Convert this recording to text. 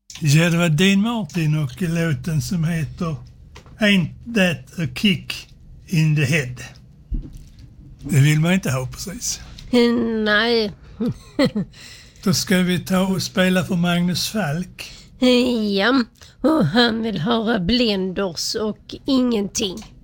Ja, det var Dean Martin och låten som heter Ain't That a Kick in the Head. Det vill man inte ha precis. Nej. Då ska vi ta och spela för Magnus Falk. Ja, och han vill höra Blenders och ingenting.